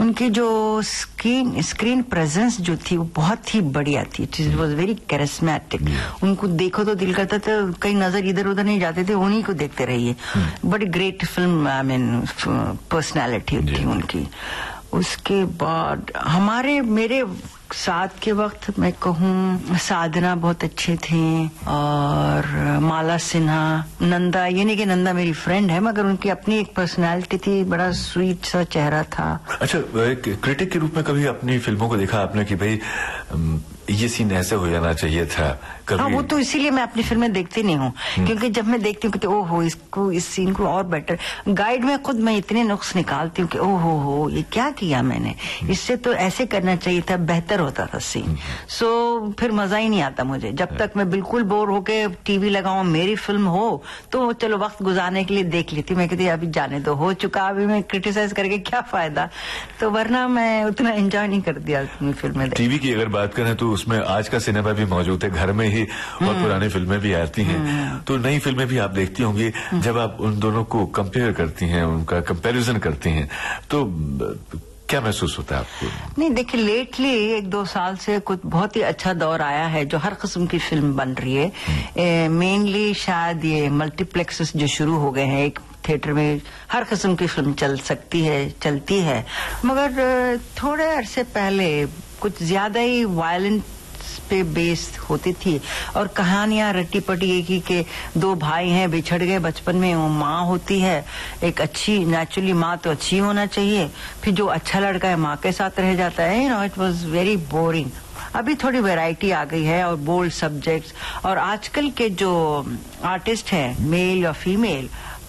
उनकी जो screen presence जो थी वो बहुत ही बढ़िया थी. It was very charismatic. उनको देखो तो दिल करता था कहीं नजर इधर उधर नहीं जाते थे, उन्हीं को देखते रहिए. बड़ी great film, I mean personality थी उनकी. उसके बाद मेरे साथ के वक्त मैं कहूँ साधना बहुत अच्छे थे, और माला सिन्हा, नंदा. ये नहीं कि नंदा मेरी फ्रेंड है, मगर उनकी अपनी एक पर्सनालिटी थी, बड़ा स्वीट सा चेहरा था. अच्छा, एक क्रिटिक के रूप में कभी अपनी फिल्मों को देखा आपने कि भाई ये सीन ऐसे हो जाना चाहिए था कभी? हाँ, वो तो इसीलिए मैं अपनी फिल्में देखती नहीं हूँ, क्योंकि जब मैं देखती हूँ कि ओहो इस सीन को और बेटर, गाइड में खुद मैं इतने नुक्स निकालती हूँ कि ओहो ये क्या किया मैंने, इससे तो ऐसे करना चाहिए था, बेहतर होता था सीन. सो फिर मजा ही नहीं आता मुझे. जब तक मैं बिल्कुल बोर होके टीवी लगाऊं, मेरी फिल्म हो तो चलो वक्त गुजारने के लिए देख लेती. मैं कहती अभी जाने दो, हो चुका, अभी मैं क्रिटिसाइज करके क्या फायदा. तो वरना मैं उतना एंजॉय नहीं कर दिया अपनी फिल्में. टीवी की अगर बात करें तो उसमें आज का सिनेमा भी मौजूद है, घर में ही और पुरानी फिल्में भी आती हैं. तो नई फिल्में भी आप देखती होंगी. जब आप उन दोनों को कंपेयर करती हैं, उनका कंपैरिजन करती हैं, तो क्या महसूस होता है आपको? नहीं, देखिए लेटली 1-2 साल से कुछ बहुत ही अच्छा दौर आया है, जो हर किस्म की फिल्म बन रही है. मेनली शायद ये मल्टीप्लेक्सेस जो शुरू हो गए हैं, एक थिएटर में हर किस्म की फिल्म चलती है. मगर थोड़े अरसे पहले कुछ ज्यादा ही वायलेंस पे बेस्ड होती थी, और कहानियां रट्टी पटी एक ही के 2 भाई हैं, बिछड़ गए बचपन में. वो माँ होती है एक अच्छी, नेचुरली माँ तो अच्छी होना चाहिए, फिर जो अच्छा लड़का है माँ के साथ रह जाता है. It was very boring. अभी थोड़ी वैरायटी आ गई है और बोल्ड सब्जेक्ट्स, और आजकल के जो आर्टिस्ट हैं, मेल या फीमेल,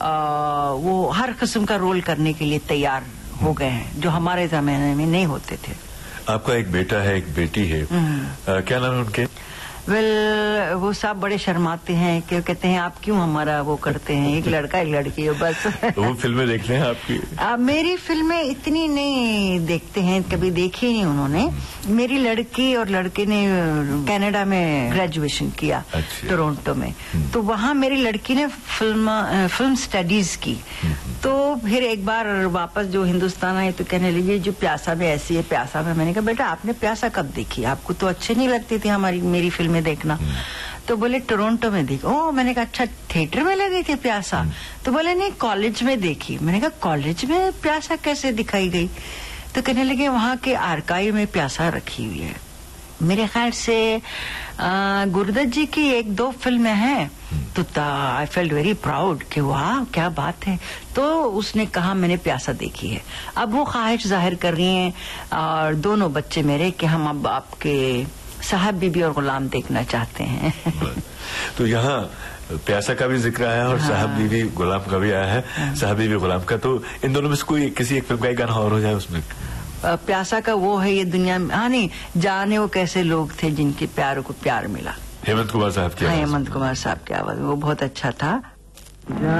वो हर किस्म का रोल करने के लिए तैयार हो गए हैं, जो हमारे जमाने में नहीं होते थे. आपका एक बेटा है, एक बेटी है, क्या नाम है उनके? वो सब बड़े शर्माते हैं कि कहते हैं आप क्यों हमारा वो करते हैं, एक लड़का एक लड़की है बस. वो फिल्में देखते हैं आपकी? मेरी फिल्में इतनी नहीं देखते हैं, कभी देखी नहीं उन्होंने. मेरी लड़की और लड़के ने कनाडा में ग्रेजुएशन किया. अच्छा. टोरंटो में. तो वहाँ मेरी लड़की ने फिल्म स्टडीज की. तो फिर एक बार वापस जो हिंदुस्तान आए तो कहने लगी जो प्यासा में ऐसी है, प्यासा में. मैंने कहा बेटा आपने प्यासा कब देखी, आपको तो अच्छी नहीं लगती थी मेरी फिल्में देखना. तो बोले टोरंटो में देखी. ओह, मैंने कहा अच्छा थिएटर में लगी थी प्यासा? तो बोले नहीं कॉलेज में देखी. मैंने कहा कॉलेज में प्यासा कैसे दिखाई गई? तो कहने लगे वहाँ के आर्काइव में प्यासा रखी हुई है. मेरे ख्याल से गुरुदत्त जी की 1-2 फिल्में हैं. तो आई फेल्ट वेरी प्राउड कि वाह क्या बात है. तो उसने कहा मैंने प्यासा देखी है. अब वो ख्वाहिश जाहिर कर रही हैं, और दोनों बच्चे मेरे, कि हम अब आपके साहब बीबी और गुलाम देखना चाहते हैं. तो यहाँ प्यासा का भी जिक्र आया और साहब बीबी गुलाम का भी आया है. साहब बीबी गुलाम का, तो इन दोनों में से कोई किसी एक फिल्म का एक गाना और हो जाए उसमें. प्यासा का वो है ये दुनिया में, हाँ नहीं, जाने वो कैसे लोग थे जिनके प्यारों को प्यार मिला. हेमंत कुमार साहब की आवाज. हेमंत कुमार साहब की आवाज, वो बहुत अच्छा था.